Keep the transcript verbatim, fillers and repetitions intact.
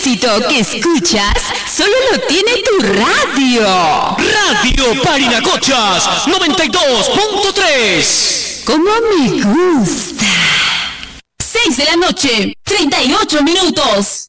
éxito que escuchas solo lo tiene tu radio. Radio Parinacochas noventa y dos punto tres. Como me gusta. seis de la noche, treinta y ocho minutos.